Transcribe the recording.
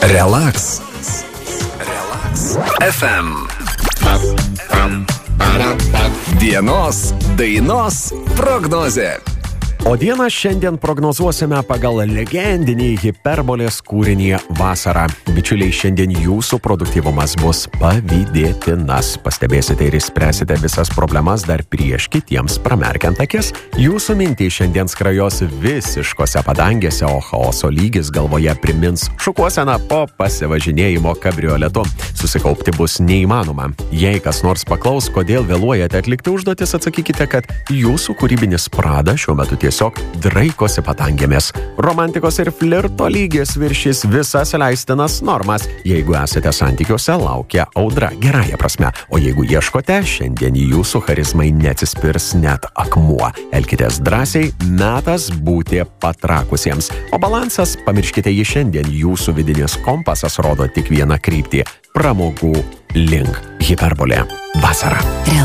Relaks FM. Dienos dainos prognozė. O dieną šiandien prognozuosime pagal legendinį hiperbolės kūrinį Vasara. Bičiuliai, šiandien jūsų produktyvumas bus pavydėtinas. Pastebėsite ir išspręsite visas problemas dar prieš kitiems pramerkiant akis. Jūsų mintys šiandien skrajos visiškose padangėse, o chaoso lygis galvoje primins šukuoseną po pasivažinėjimo kabrioletu. Susikaupti bus neįmanoma. Jei kas nors paklaus, kodėl vėluojate atlikti užduotis, atsakykite, kad jūsų kūrybinis pradas šiuo metu tiesiog draikosi padangėmis. Romantikos ir flirto lygis viršys visas leistinas normas. Jeigu esate santykiuose, laukia audra gerąja prasme. O jeigu ieškote, šiandien jūsų charizmai neatsispirs net akmuo. Elkitės drąsiai, metas būti patrakusiems. O balansas, pamirškite jį šiandien, jūsų vidinis kompasas rodo tik vieną kryptį – pramogų link. Hiperbolė. Vasara.